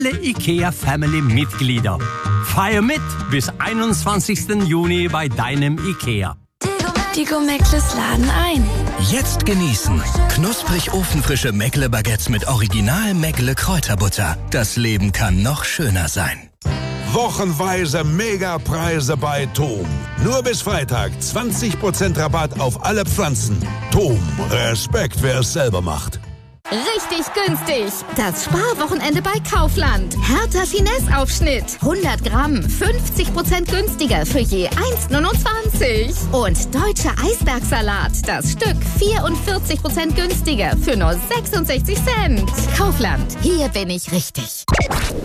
alle IKEA-Family-Mitglieder. Feier mit bis 21. Juni bei deinem IKEA. Die Meckles laden ein. Jetzt genießen. Knusprig ofenfrische Meckle-Baguettes mit Original Meckle-Kräuterbutter. Das Leben kann noch schöner sein. Wochenweise Megapreise bei Tom. Nur bis Freitag 20% Rabatt auf alle Pflanzen. Tom, Respekt, wer es selber macht. Richtig günstig. Das Sparwochenende bei Kaufland. Hertha Finesse-Aufschnitt. 100 Gramm. 50% günstiger für je 1,29. Und deutscher Eisbergsalat. Das Stück 44% günstiger für nur 66 Cent. Kaufland. Hier bin ich richtig.